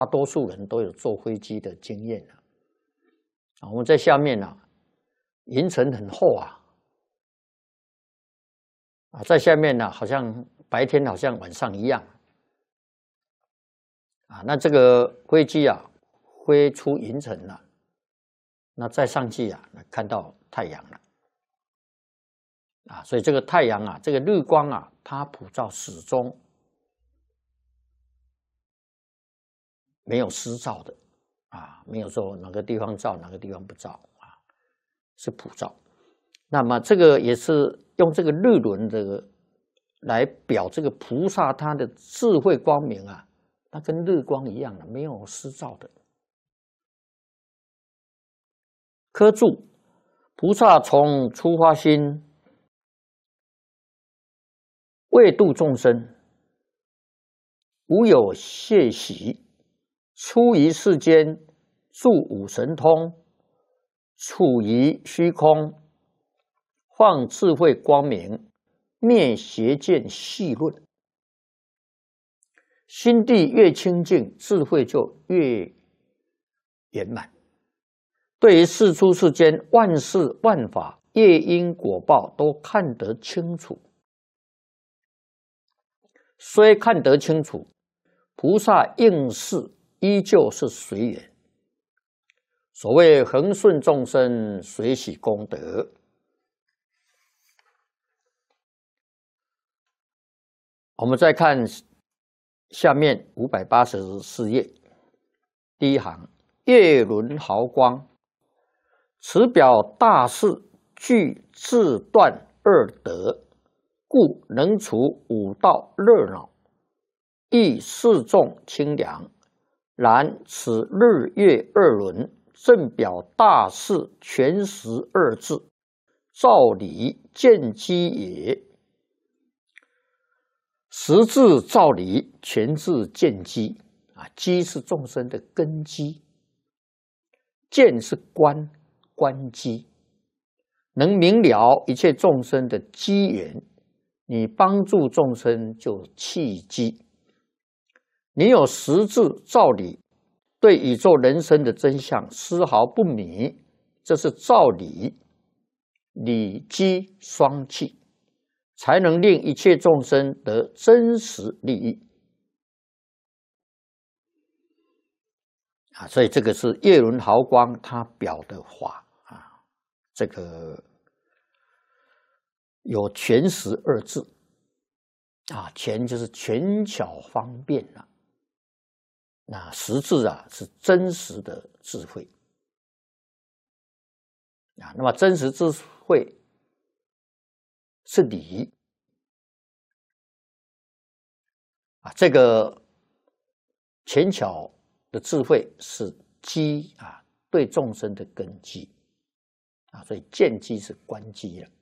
大多数人都有坐飞机的经验啊。我们在下面啊，云层很厚啊，在下面呢，好像白天好像晚上一样啊。那这个飞机啊，飞出云层了，那再上去啊，看到太阳了啊。所以这个太阳啊，这个日光啊，它普照始终没有失照的啊，没有说哪个地方照哪个地方不照啊，是普照。那么这个也是用这个日轮这个来表这个菩萨他的智慧光明啊，它跟日光一样的，没有失照的。科注：菩萨从出发心为度众生，无有懈息，出于世间，住五神通，处于虚空，放智慧光明，灭邪见细论。心地越清净，智慧就越圆满。对于世出世间万事万法、业因果报都看得清楚。虽看得清楚，菩萨应事依旧是随缘。所谓恒顺众生，随喜功德。我们再看下面584页第一行：月轮毫光，此表大事具自断二德，故能除五道热闹，亦示众清凉。然此日月二轮，正表大事全实二字，照理见机也。实质照理，全智见机啊，机是众生的根基，见是观机，能明了一切众生的机缘，你帮助众生就契机。你有实质照理，对宇宙人生的真相丝毫不迷，这是照理，理机双契，才能令一切众生得真实利益啊！所以这个是月轮毫光它表的法啊，这个有全实二字啊，全就是权巧方便啊，那实质啊是真实的智慧啊。那么真实智慧是理啊，这个权巧的智慧是机啊，对众生的根基啊，所以见机是观机了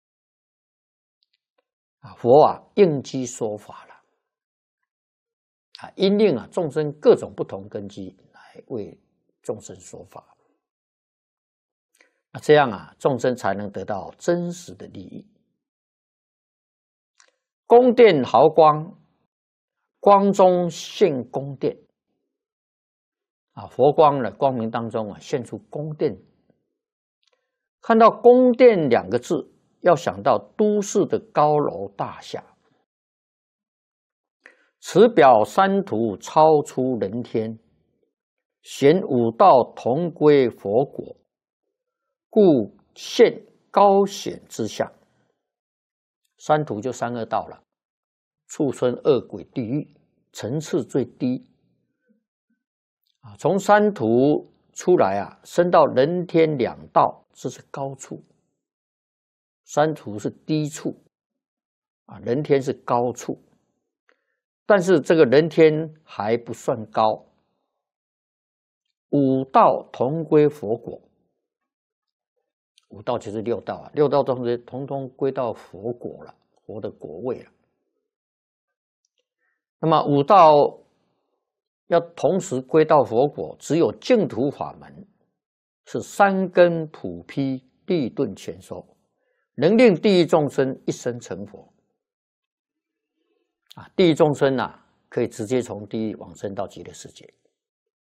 啊。佛啊应机说法了啊，因应啊众生各种不同根基来为众生说法，那这样啊众生才能得到真实的利益。宫殿毫光，光中现宫殿啊，佛光的光明当中啊现出宫殿。看到宫殿两个字，要想到都市的高楼大厦。此表三途超出人天，显五道同归佛果，故现高显之相。三途就三恶道了，畜生、恶鬼、地狱，层次最低啊。从三途出来啊，升到人天两道，这是高处。三途是低处啊，人天是高处。但是这个人天还不算高，五道同归佛果，五道就是六道啊，六道中间统统归到佛果了，佛的果位了。那么五道要同时归到佛果，只有净土法门是三根普披，地顿全收，能令地狱众生一生成佛。地狱众生啊，可以直接从地狱往生到极乐世界。